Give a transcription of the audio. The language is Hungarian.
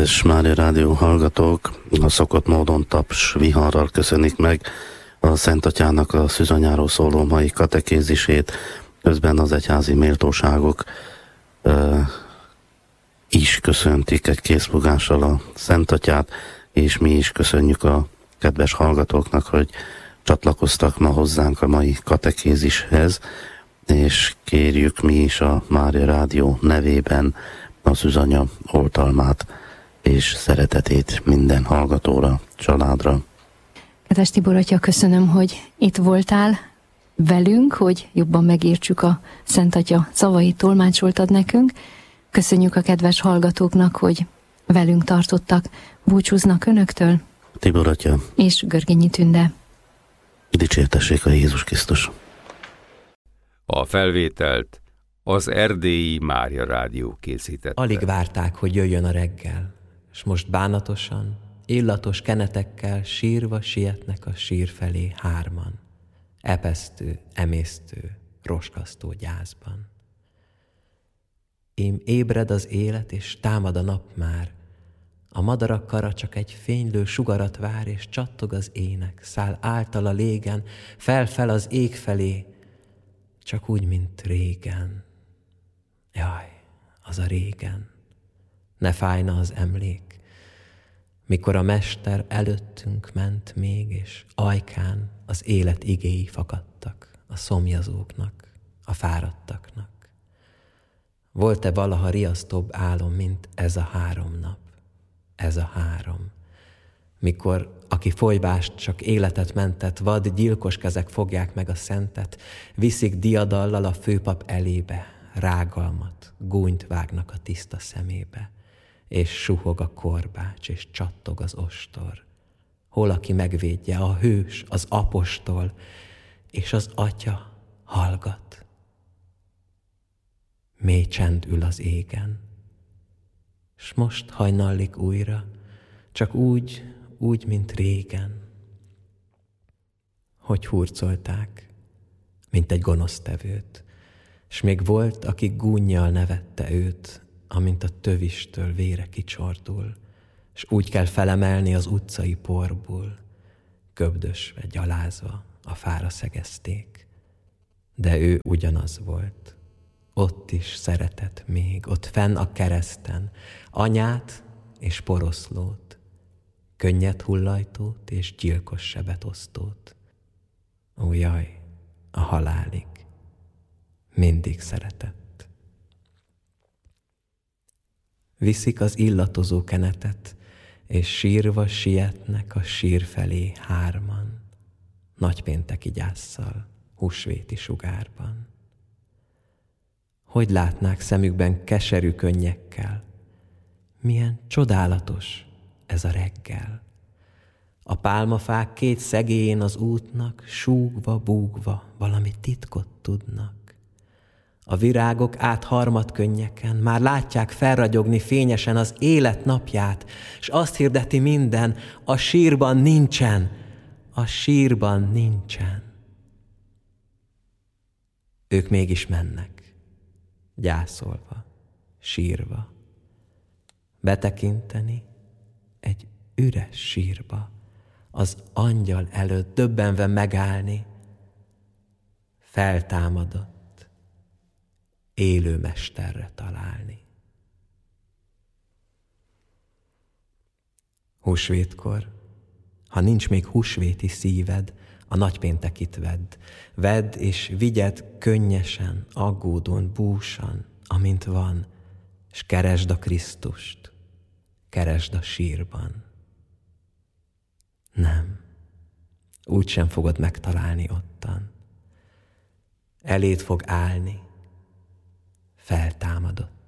Kedves Mária Rádió hallgatók, a szokott módon taps viharral köszönik meg a Szent Atyának a szűzanyáról szóló mai katekézisét, közben az egyházi méltóságok is köszöntik egy készfogással a Szent Atyát, és mi is köszönjük a kedves hallgatóknak, hogy csatlakoztak ma hozzánk a mai katekézishez, és kérjük mi is a Mária Rádió nevében a szűzanya oltalmát és szeretetét minden hallgatóra, családra. Kedves Tibor atya, köszönöm, hogy itt voltál velünk, hogy jobban megértsük a Szent Atya szavait, tolmácsoltad nekünk. Köszönjük a kedves hallgatóknak, hogy velünk tartottak. Búcsúznak önöktől. Tibor atya és Görgényi Tünde. Dicsértessék a Jézus Krisztus. A felvételt az Erdélyi Mária Rádió készítette. Alig várták, hogy jöjjön a reggel, és most bánatosan, illatos kenetekkel sírva sietnek a sír felé hárman, epesztő, emésztő, roskasztó gyászban. Ím ébred az élet, és támad a nap már, a madarak kara csak egy fénylő sugarat vár, és csattog az ének, száll által a légen, fel-fel az ég felé, csak úgy, mint régen. Jaj, az a régen, ne fájna az emlék, mikor a mester előttünk ment még, és ajkán az élet igéi fakadtak a szomjazóknak, a fáradtaknak. Volt-e valaha riasztóbb álom, mint ez a 3 nap, ez a 3, mikor aki folyvást csak életet mentett, vad gyilkos kezek fogják meg a szentet, viszik diadallal a főpap elébe, rágalmat, gúnyt vágnak a tiszta szemébe, és suhog a korbács, és csattog az ostor. Hol aki megvédje, a hős, az apostol, és az atya hallgat. Mély csend ül az égen, s most hajnallik újra, csak úgy, mint régen. Hogy hurcolták, mint egy gonosztevőt, s még volt, aki gúnnyal nevette őt, amint a tövistől vére kicsordul, s úgy kell felemelni az utcai porból, köbdösve, gyalázva a fára szegezték. De ő ugyanaz volt, ott is szeretett még, ott fenn a kereszten, anyát és poroszlót, könnyed hullajtót és gyilkos sebet osztót. Ó jaj, a halálig mindig szeretett. Viszik az illatozó kenetet, és sírva sietnek a sír felé hárman, nagypénteki gyásszal, húsvéti sugárban. Hogy látnák szemükben keserű könnyekkel, milyen csodálatos ez a reggel. A pálmafák 2 szegélyén az útnak, súgva, búgva valami titkot tudnak. A virágok át harmadkönnyeken már látják felragyogni fényesen az élet napját, s azt hirdeti minden, a sírban nincsen, a sírban nincsen. Ők mégis mennek, gyászolva, sírva, betekinteni egy üres sírba, az angyal előtt döbbenve megállni, feltámadott, élő mesterre találni. Húsvétkor, ha nincs még húsvéti szíved, a nagypéntekit vedd és vigyed könnyesen, aggódón, búsan, amint van, s keresd a Krisztust, keresd a sírban. Nem, úgysem fogod megtalálni ottan. Eléd fog állni, feltámadott.